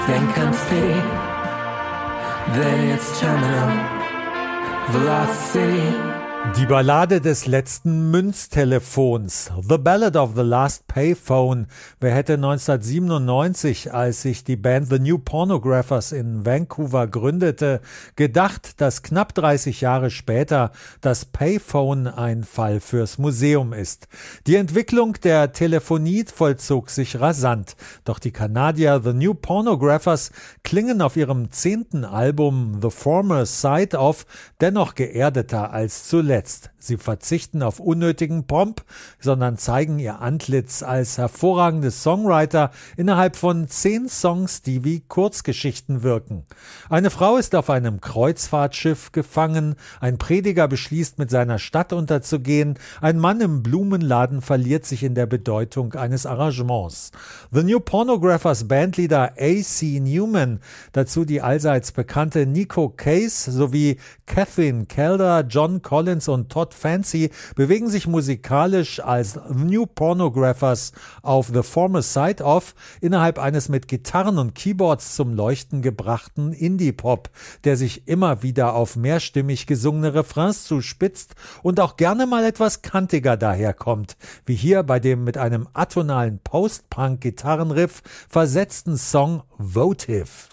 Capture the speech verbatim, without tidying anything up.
then comes pity, then it's terminal velocity. Die Ballade des letzten Münztelefons, The Ballad of the Last Payphone. Wer hätte neunzehnhundertsiebenundneunzig, als sich die Band The New Pornographers in Vancouver gründete, gedacht, dass knapp dreißig Jahre später das Payphone ein Fall fürs Museum ist. Die Entwicklung der Telefonie vollzog sich rasant, doch die Kanadier The New Pornographers klingen auf ihrem zehnten Album The Former Side of dennoch geerdeter als zuletzt. Sie verzichten auf unnötigen Pomp, sondern zeigen ihr Antlitz als hervorragende Songwriter innerhalb von zehn Songs, die wie Kurzgeschichten wirken. Eine Frau ist auf einem Kreuzfahrtschiff gefangen, ein Prediger beschließt, mit seiner Stadt unterzugehen, ein Mann im Blumenladen verliert sich in der Bedeutung eines Arrangements. The New Pornographers Bandleader A C Newman, dazu die allseits bekannte Nico Case sowie Kathleen Calder, John Collins und Todd Fancy bewegen sich musikalisch als New Pornographers auf The Former Side of innerhalb eines mit Gitarren und Keyboards zum Leuchten gebrachten Indie-Pop, der sich immer wieder auf mehrstimmig gesungene Refrains zuspitzt und auch gerne mal etwas kantiger daherkommt, wie hier bei dem mit einem atonalen Post-Punk-Gitarrenriff versetzten Song Votive.